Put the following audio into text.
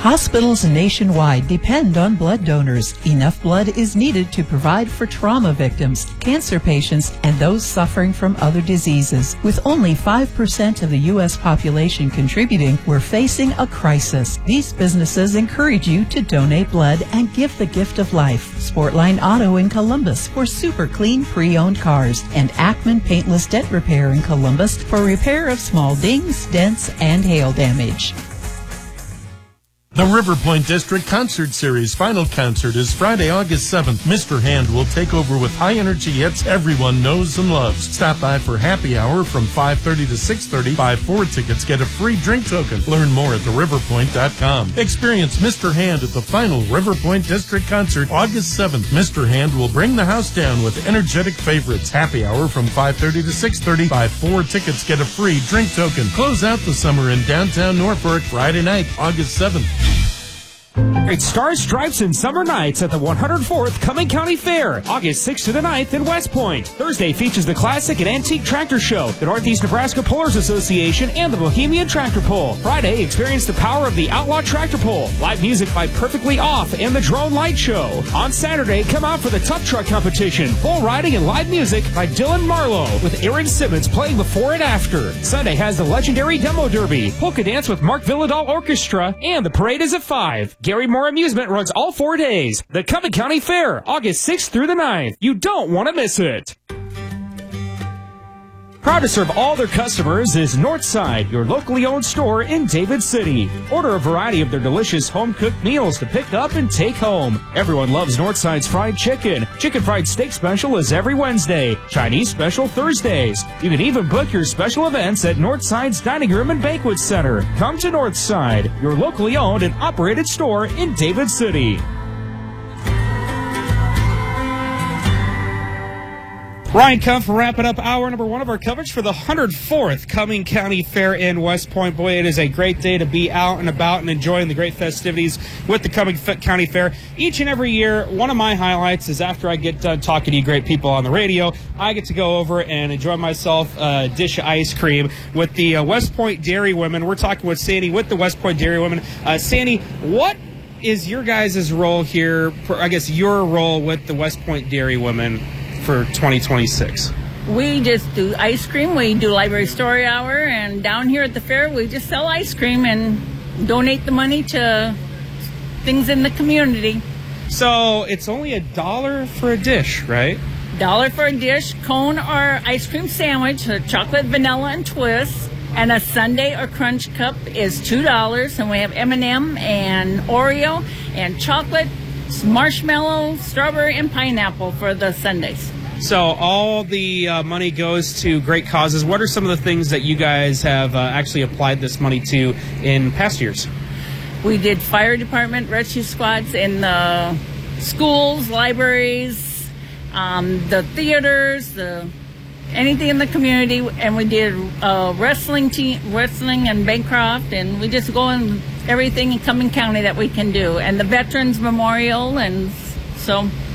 Hospitals nationwide depend on blood donors. Enough blood is needed to provide for trauma victims, cancer patients, and those suffering from other diseases. With only 5% of the U.S. population contributing, we're facing a crisis. These businesses encourage you to donate blood and give the gift of life. Sportline Auto in Columbus for super clean pre-owned cars, and Ackman Paintless Dent Repair in Columbus for repair of small dings, dents, and hail damage. The River Point District Concert Series final concert is Friday, August 7th. Mr. Hand will take over with high-energy hits everyone knows and loves. Stop by for happy hour from 5:30 to 6:30. Buy 4 tickets, get a free drink token. Learn more at theriverpoint.com. Experience Mr. Hand at the final River Point District Concert, August 7th. Mr. Hand will bring the house down with energetic favorites. Happy hour from 5:30 to 6:30. Buy 4 tickets, get a free drink token. Close out the summer in downtown Norfolk, Friday night, August 7th. Great Stars, Stripes, and Summer Nights at the 104th Cumming County Fair, August 6th to the 9th in West Point. Thursday features the Classic and Antique Tractor Show, the Northeast Nebraska Pullers Association, and the Bohemian Tractor Pull. Friday, experience the power of the Outlaw Tractor Pull, live music by Perfectly Off, and the Drone Light Show. On Saturday, come out for the Tough Truck Competition, bull riding and live music by Dylan Marlowe, with Aaron Simmons playing before and after. Sunday has the legendary Demo Derby, polka dance with Mark Villadal Orchestra, and the parade is at 5. Gary Moore Amusement runs all 4 days. The Cumming County Fair, August 6th through the 9th. You don't want to miss it. Proud to serve all their customers is Northside, your locally owned store in David City. Order a variety of their delicious home-cooked meals to pick up and take home. Everyone loves Northside's fried chicken. Chicken fried steak special is every Wednesday. Chinese special Thursdays. You can even book your special events at Northside's Dining Room and Banquet Center. Come to Northside, your locally owned and operated store in David City. Ryan Kumpf wrapping up hour number 1 of our coverage for the 104th Cumming County Fair in West Point. Boy, it is a great day to be out and about and enjoying the great festivities with the Cumming County Fair. Each and every year, one of my highlights is after I get done talking to you great people on the radio, I get to go over and enjoy myself a dish of ice cream with the West Point Dairy Women. We're talking with Sandy with the West Point Dairy Women. Sandy, what is your guys' role here, I guess your role with the West Point Dairy Women for 2026? We just do ice cream. We do library story hour, and down here at the fair we just sell ice cream and donate the money to things in the community. So it's only $1 for a dish, right? $1 for a dish, cone or ice cream sandwich, chocolate, vanilla, and twist. And a sundae or crunch cup is $2, and we have M&M and Oreo and chocolate, marshmallow, strawberry, and pineapple for the sundaes. So all the money goes to great causes. What are some of the things that you guys have actually applied this money to in past years? We did fire department rescue squads in the schools, libraries, the theaters, anything in the community, and we did wrestling and Bancroft, and we just go in everything in Cumming County that we can do, and the Veterans Memorial, and so